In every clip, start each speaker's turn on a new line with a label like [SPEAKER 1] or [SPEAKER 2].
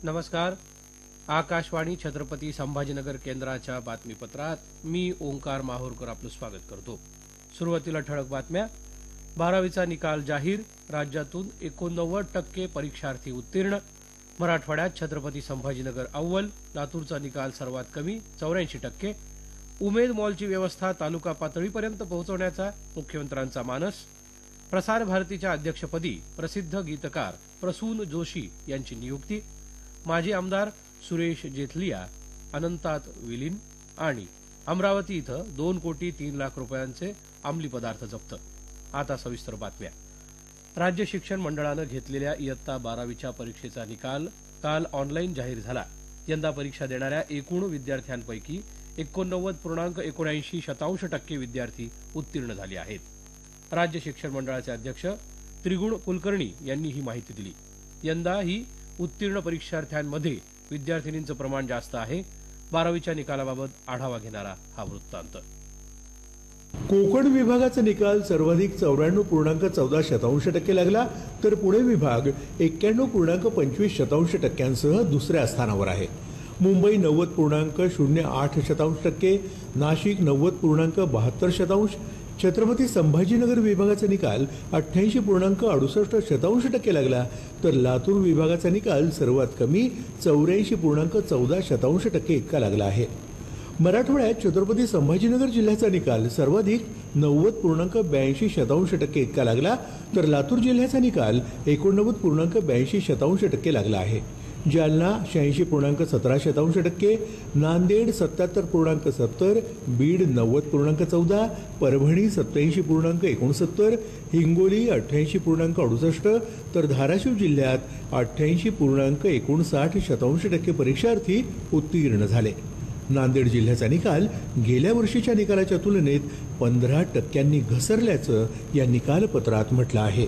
[SPEAKER 1] नमस्कार. आकाशवाणी छत्रपती संभाजीनगर केंद्राच्या बातमीपत्रात मी ओंकार माहूरकर आपलं स्वागत करतो. सुरुवातीला ठळक बातम्या. 12वीचा निकाल जाहीर. राज्यातून 89% परीक्षार्थी उत्तीर्ण. मराठवाड्यात छत्रपती संभाजीनगर अव्वल. लातूरचा निकाल सर्वात कमी 84%. उमेद मॉलची व्यवस्था तालुका पातळीपर्यंत पोहोचवण्याचा मुख्यमंत्र्यांचा मानस. प्रसार भारतीच्या अध्यक्षपदी प्रसिद्ध गीतकार प्रसून जोशी यांची नियुक्ती. माजी आमदार सुरेश जेथलिया अनंतात विलीन. आणि अमरावती इथं 2,03,00,000 रुपयांचे अंमली पदार्थ जप्त. आता सविस्तर बातम्या. राज्य शिक्षण मंडळानं घेतलेल्या इयत्ता 12वीच्या परीक्षेचा निकाल काल ऑनलाईन जाहीर झाला. यंदा परीक्षा देणाऱ्या एकूण विद्यार्थ्यांपैकी 89.79% विद्यार्थी उत्तीर्ण झाले आहेत. राज्य शिक्षण मंडळाचे अध्यक्ष त्रिगुण कुलकर्णी यांनी ही माहिती दिली. यंदा ही उत्तीर्ण परीक्षार्थ्यांमध्ये विद्यार्थिनींचं प्रमाण जास्त आहे. 12वीच्या निकालाबाबत आढावा घेणारा हा वृत्तांत.
[SPEAKER 2] कोकण विभागाचा निकाल सर्वाधिक 94.14% लागला, तर पुणे विभाग 91.25% दुसऱ्या स्थानावर आहे. मुंबई 90.08%, नाशिक 90.72%, छत्रपती संभाजीनगर विभागाचा निकाल 88.68% लागला, तर लातूर विभागाचा निकाल सर्वात कमी 84.14% इतका लागला आहे. मराठवाड्यात छत्रपती संभाजीनगर जिल्ह्याचा निकाल सर्वाधिक 90.82% इतका लागला, तर लातूर जिल्ह्याचा निकाल 89.82% लागला आहे. जालना 86.17%, नांदेड 77.70%, बीड 90.14%, परभणी 87.69%, हिंगोली 88.68%, तर धाराशिव जिल्ह्यात 88.59% परीक्षार्थी उत्तीर्ण झाले. नांदेड जिल्ह्याचा निकाल गेल्या वर्षीच्या निकालाच्या तुलनेत 15% घसरल्याचं या निकालपत्रात म्हटलं आहे.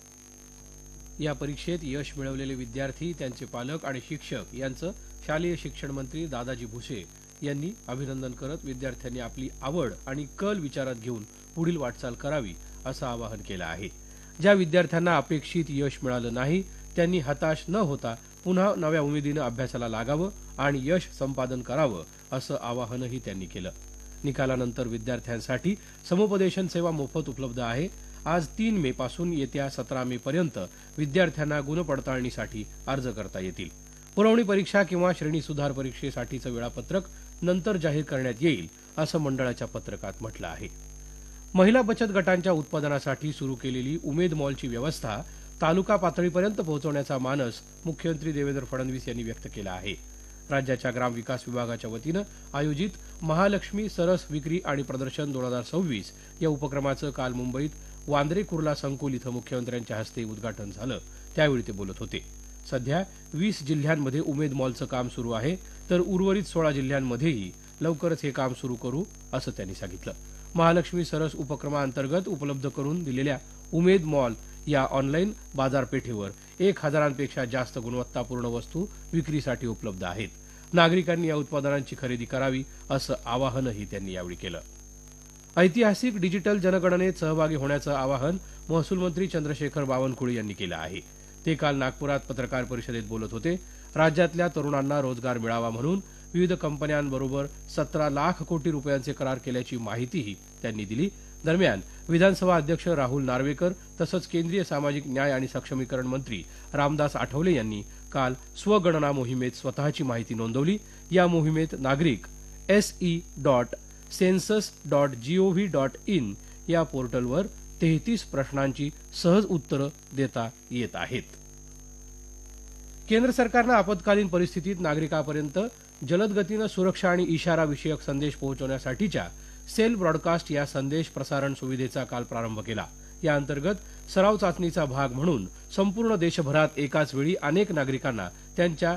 [SPEAKER 1] या परीक्षेत यश मिळवलेले विद्यार्थी, त्यांचे पालक आणि शिक्षक यांचं शालेय शिक्षण मंत्री दादाजी भुसे यांनी अभिनंदन करत विद्यार्थ्यांनी आपली आवड आणि कल विचारात घेऊन पुढील वाटचाल करावी असं आवाहन केलं आहे. ज्या विद्यार्थ्यांना अपेक्षित यश मिळालं नाही त्यांनी हताश न होता पुन्हा नव्या उमेदीनं अभ्यासाला लागावं आणि यश संपादन करावं असं आवाहनही त्यांनी केलं. निकालानंतर विद्यार्थ्यांसाठी समुपदेशन सेवा मोफत उपलब्ध आहे. आज 3 मे पासून येत्या 17 मे पर्यंत विद्यार्थ्यांना गुणपडताळणीसाठी अर्ज करता येतील. पुरवणी परीक्षा किंवा श्रेणी सुधार परीक्षेसाठीचं वेळापत्रक नंतर जाहीर करण्यात येईल असं मंडळाच्या पत्रकात म्हटलं आहे. महिला बचत गटांच्या उत्पादनासाठी सुरू केलेली उमेद मॉलची व्यवस्था तालुका पातळीपर्यंत पोहोचवण्याचा मानस मुख्यमंत्री देवेंद्र फडणवीस यांनी व्यक्त केला आहे. राज्याच्या ग्रामविकास विभागाच्या वतीनं आयोजित महालक्ष्मी सरस विक्री आणि प्रदर्शन 2026 या उपक्रमाचं काल मुंबईत वांद्रे कुर्ला संकुल इथं मुख्यमंत्र्यांच्या हस्ते उद्घाटन झालं. त्यावेळी ते बोलत होते. सध्या 20 जिल्ह्यांमध्ये उमेद मॉलचं काम सुरू आहे, तर उर्वरित 16 जिल्ह्यांमध्येही लवकरच हे काम सुरू करू असं त्यांनी सांगितलं. महालक्ष्मी सरस उपक्रमाअंतर्गत उपलब्ध करून दिलेल्या उमेद मॉल या ऑनलाईन बाजारपेठेवर 1,000पेक्षा जास्त गुणवत्तापूर्ण वस्तू विक्रीसाठी उपलब्ध आहेत. नागरिकांनी या उत्पादनांची खरेदी करावी असं आवाहनही त्यांनी यावेळी केलं. ऐतिहासिक डिजिटल जनगणनेत सहभागी होण्याचं आवाहन महसूल मंत्री चंद्रशेखर बावनकुळे यांनी केलं आहे. ते काल नागपुरात पत्रकार परिषदेत बोलत होते. राज्यातल्या तरुणांना रोजगार मिळावा म्हणून विविध कंपन्यांबरोबर 17 लाख कोटी रुपयांचे करार केल्याची माहितीही त्यांनी दिली. दरम्यान विधानसभा अध्यक्ष राहुल नार्वेकर तसंच केंद्रीय सामाजिक न्याय आणि सक्षमीकरण मंत्री रामदास आठवले यांनी काल स्वगणना मोहिमेत स्वतःची माहिती नोंदवली. या मोहिमेत नागरिक se.census.gov.in या पोर्टलवर 33 प्रश्नांची सहज उत्तरं देता येत आहेत. केंद्र सरकारनं आपत्कालीन परिस्थितीत नागरिकांपर्यंत जलद गतीनं सुरक्षा आणि इशारा विषयक संदेश पोहोचवण्यासाठीच्या सेल ब्रॉडकास्ट या संदेश प्रसारण सुविधेचा काल प्रारंभ केला. या अंतर्गत सराव चाचणीचा भाग म्हणून संपूर्ण देशभरात एकाच वेळी अनेक नागरिकांना त्यांच्या